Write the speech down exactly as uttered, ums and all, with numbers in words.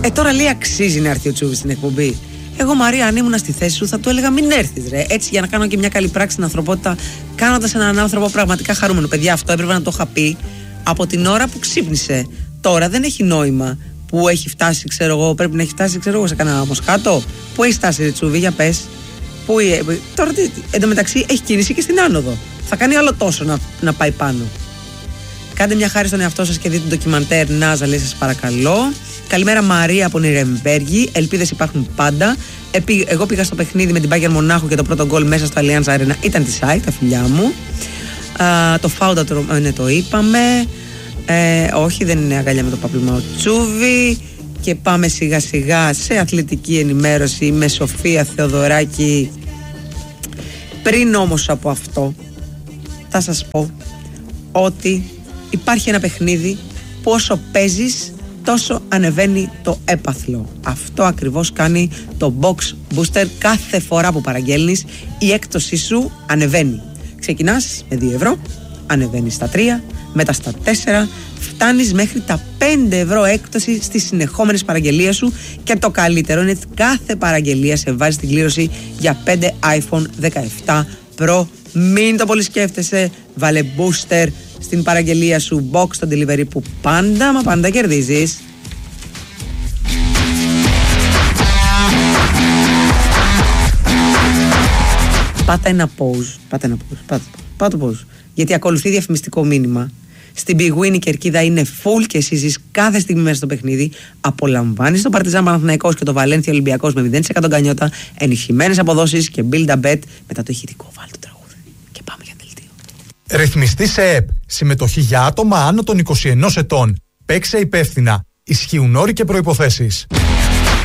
Ε, τώρα λέει αξίζει να έρθει ο Τσούβης στην εκπομπή. Εγώ, Μαρία, αν ήμουν στη θέση σου, θα του έλεγα μην έρθεις, ρε. Έτσι, για να κάνω και μια καλή πράξη στην ανθρωπότητα, κάνοντας έναν άνθρωπο πραγματικά χαρούμενο. Παιδιά, αυτό έπρεπε να το είχα πει από την ώρα που ξύπνησε. Τώρα δεν έχει νόημα που έχει φτάσει, ξέρω εγώ, πρέπει να έχει φτάσει, ξέρω εγώ, σε κανένα μοσχάτο. Πού έχει φτάσει, ρε Τσούβη, για πες. Πού, τώρα, εντωμεταξύ, έχει κίνηση και στην άνοδο. Θα κάνει άλλο τόσο να, να πάει πάνω. Κάντε μια χάρη στον εαυτό σας και δείτε το ντοκιμαντέρ Νάζα, λέει, σας παρακαλώ. Καλημέρα, Μαρία από Νιρεμβέργη. Ελπίδες υπάρχουν πάντα. Επί, εγώ πήγα στο παιχνίδι με την Bayern Μονάχου και το πρώτο γκολ μέσα στο Allianz Arena ήταν τη ΣΑΙ, τα φιλιά μου. Α, το Φάουντα το, ναι, το είπαμε. Ε, όχι, δεν είναι αγκαλιά με το παπλωμά ο Τσούβη. Και πάμε σιγά σιγά σε αθλητική ενημέρωση με Σοφία Θεοδωράκη. Πριν όμως από αυτό, θα σας πω ότι υπάρχει ένα παιχνίδι που όσο παίζεις τόσο ανεβαίνει το έπαθλο. Αυτό ακριβώς κάνει το Box Booster. Κάθε φορά που παραγγέλνεις η έκπτωσή σου ανεβαίνει. Ξεκινάς με δύο ευρώ, ανεβαίνεις στα τρία, μετά στα τέσσερα, φτάνεις μέχρι τα πέντε ευρώ έκπτωση στις συνεχόμενες παραγγελίες σου και το καλύτερο είναι ότι κάθε παραγγελία σε βάζει την κλήρωση για πέντε iPhone δεκαεπτά Pro. Μην το πολύ σκέφτεσαι, βάλε booster στην παραγγελία σου, box στο delivery που πάντα μα πάντα κερδίζεις. Πάτα ένα pause, πάτα ένα pause, πάτα, πάτα pause, γιατί ακολουθεί διαφημιστικό μήνυμα. Στην Big Win η κερκίδα είναι full και εσύ ζεις κάθε στιγμή μέσα στο παιχνίδι. Απολαμβάνεις το Παρτιζάν Παναθηναϊκός και το Βαλένθια Ολυμπιακός με μηδέν τοις εκατό γκανιότα, ενισχυμένες αποδόσεις και build a bet. Μετά το ηχητικό, βάλ το τραγούδι και πάμε για δελτίο. Ρυθμιστή σε ΕΠ. Συμμετοχή για άτομα άνω των είκοσι ενός ετών. Παίξε υπεύθυνα. Ισχύουν όροι και προϋποθέσεις.